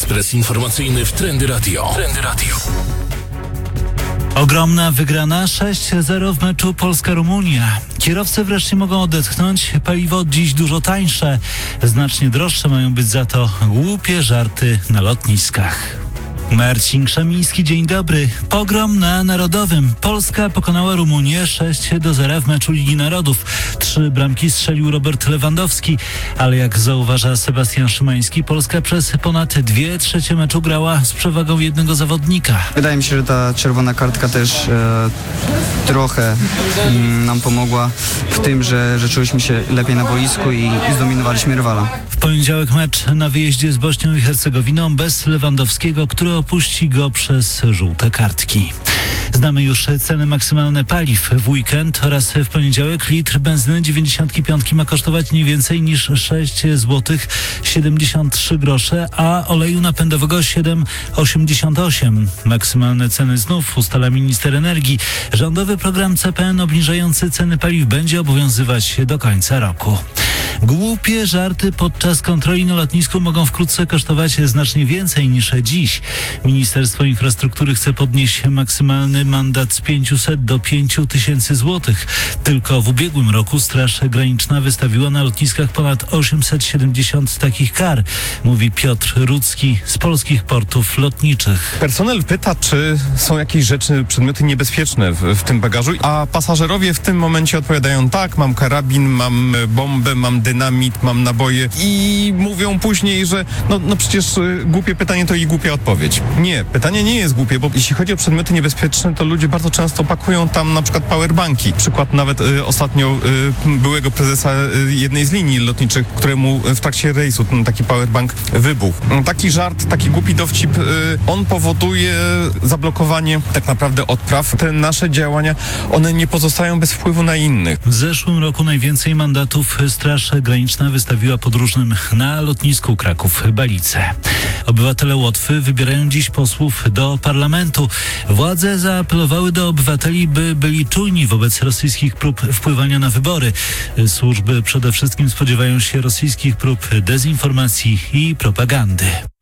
Ekspres informacyjny w Trendy Radio. Ogromna wygrana 6-0 w meczu Polska-Rumunia. Kierowcy wreszcie mogą odetchnąć. Paliwo od dziś dużo tańsze. Znacznie droższe mają być za to głupie żarty na lotniskach. Marcin Krzemiński, dzień dobry. Pogrom na Narodowym. Polska pokonała Rumunię 6-0 w meczu Ligi Narodów. 3 bramki strzelił Robert Lewandowski, ale jak zauważa Sebastian Szymański, Polska przez ponad 2/3 meczu grała z przewagą jednego zawodnika. Wydaje mi się, że ta czerwona kartka też trochę nam pomogła w tym, że czuliśmy się lepiej na boisku i zdominowaliśmy rywala. W poniedziałek mecz na wyjeździe z Bośnią i Hercegowiną bez Lewandowskiego, który opuści go przez żółte kartki. Znamy już ceny maksymalne paliw w weekend oraz w poniedziałek. Litr benzyny 95 ma kosztować nie więcej niż 6 zł 73 grosze, a oleju napędowego 7,88. Maksymalne ceny znów ustala minister energii. Rządowy program CPN obniżający ceny paliw będzie obowiązywać do końca roku. Głupie żarty podczas kontroli na lotnisku mogą wkrótce kosztować znacznie więcej niż dziś. Ministerstwo Infrastruktury chce podnieść maksymalny mandat z 500 do 5000 zł. Tylko w ubiegłym roku Straż Graniczna wystawiła na lotniskach ponad 870 takich kar, mówi Piotr Rudzki z Polskich Portów Lotniczych. Personel pyta, czy są jakieś rzeczy, przedmioty niebezpieczne w tym bagażu, a pasażerowie w tym momencie odpowiadają: tak, mam karabin, mam bombę, mam dynamit, mam naboje, i mówią później, że no przecież głupie pytanie to i głupia odpowiedź. Nie, pytanie nie jest głupie, bo jeśli chodzi o przedmioty niebezpieczne, to ludzie bardzo często pakują tam na przykład powerbanki. Przykład nawet ostatnio byłego prezesa jednej z linii lotniczych, któremu w trakcie rejsu taki powerbank wybuchł. Taki żart, taki głupi dowcip, on powoduje zablokowanie tak naprawdę odpraw. Te nasze działania, one nie pozostają bez wpływu na innych. W zeszłym roku najwięcej mandatów Straż Graniczna wystawiła podróżnym na lotnisku Kraków-Balice. Obywatele Łotwy wybierają dziś posłów do parlamentu. Władze zaapelowały do obywateli, by byli czujni wobec rosyjskich prób wpływania na wybory. Służby przede wszystkim spodziewają się rosyjskich prób dezinformacji i propagandy.